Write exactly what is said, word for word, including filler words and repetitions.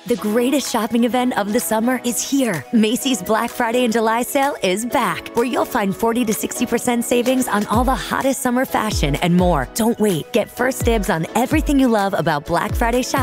The greatest shopping event of the summer is here. Macy's Black Friday and July sale is back, where you'll find forty to sixty percent savings on all the hottest summer fashion and more. Don't wait. Get first dibs on everything you love about Black Friday shopping